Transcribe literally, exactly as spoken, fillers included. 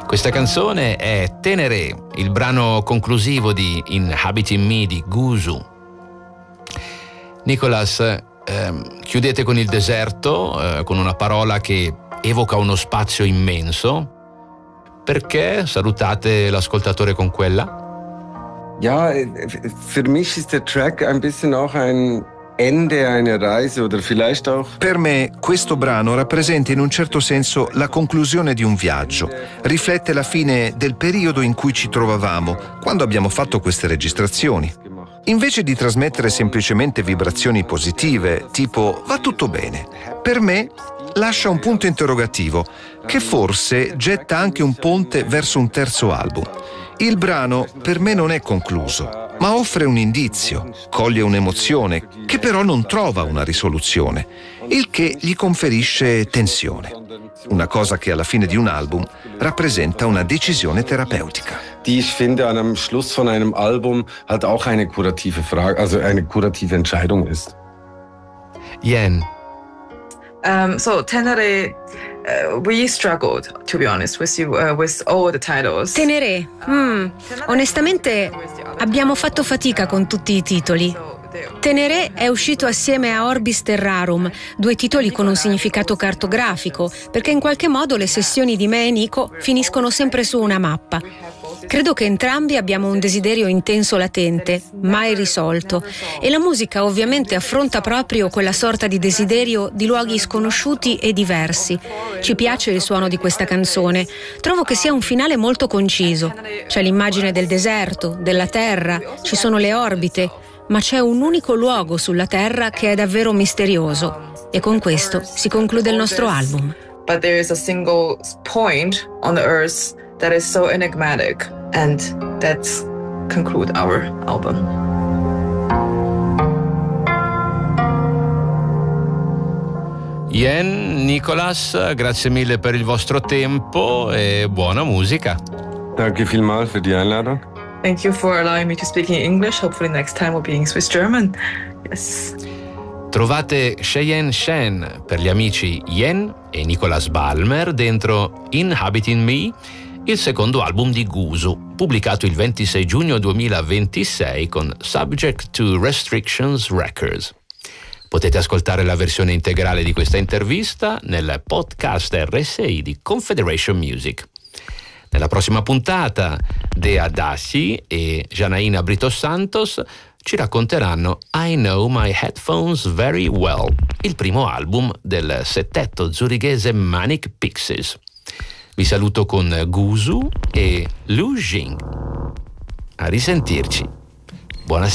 Questa canzone è Ténéré, il brano conclusivo di Inhabiting Me di Guzu. Nicolas, ehm, chiudete con il deserto, eh, con una parola che evoca uno spazio immenso. Perché salutate l'ascoltatore con quella? Ja, für mich ist der Track ein bisschen auch ein Ende einer Reise oder vielleicht auch. Per me questo brano rappresenta in un certo senso la conclusione di un viaggio, riflette la fine del periodo in cui ci trovavamo quando abbiamo fatto queste registrazioni. Invece di trasmettere semplicemente vibrazioni positive, tipo va tutto bene, per me lascia un punto interrogativo che forse getta anche un ponte verso un terzo album. Il brano per me non è concluso, ma offre un indizio, coglie un'emozione che però non trova una risoluzione, il che gli conferisce tensione. Una cosa che alla fine di un album rappresenta una decisione terapeutica. Die ich finde am Schluss von einem Album halt auch eine kurative Frage, also eine kurative Entscheidung ist. Yen. Um, so Ténéré, uh, we struggled, to be honest, with you, uh, with all the titles. Ténéré, mm, onestamente abbiamo fatto fatica con tutti i titoli. Ténéré è uscito assieme a Orbis Terrarum, due titoli con un significato cartografico, perché in qualche modo le sessioni di me e Nico finiscono sempre su una mappa. Credo che entrambi abbiamo un desiderio intenso latente, mai risolto, e la musica ovviamente affronta proprio quella sorta di desiderio di luoghi sconosciuti e diversi. Ci piace il suono di questa canzone, trovo che sia un finale molto conciso. C'è l'immagine del deserto, della terra, ci sono le orbite, ma c'è un unico luogo sulla terra che è davvero misterioso, e con questo si conclude il nostro album. But there is a single point on the earth that is so enigmatic, and that's conclude our album. Yen, Nicolas, grazie mille per il vostro tempo e buona musica. Danke vielmals für die Einladung. Thank you for allowing me to speak in English. Hopefully next time we'll be in Swiss German. Yes. Trovate Cheyenne Shen per gli amici Yen e Nicolas Balmer dentro Inhabiting Me, il secondo album di Guzu, pubblicato il ventisei giugno duemilaventisei con Subject to Restrictions Records. Potete ascoltare la versione integrale di questa intervista nel podcast R S I di Confederation Music. Nella prossima puntata, Dea Dassi e Janaína Brito Santos ci racconteranno I Know My Headphones Very Well, il primo album del settetto zurighese Manic Pixies. Vi saluto con Guzu e Lu Jing. A risentirci. Buonasera.